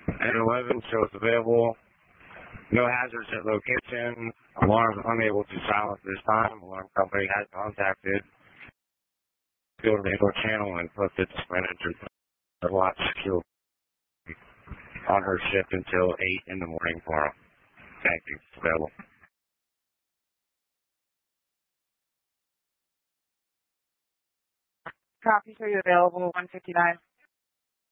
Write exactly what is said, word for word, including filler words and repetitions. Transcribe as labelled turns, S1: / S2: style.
S1: At eleven shows available. No hazards at location. Alarm unable to silence this time. Alarm company has contacted. Go to the indoor channel and put its manager the lot secure on her shift until eight in the morning tomorrow. Thank you. It's available.
S2: Copy, so you're available one fifty-nine.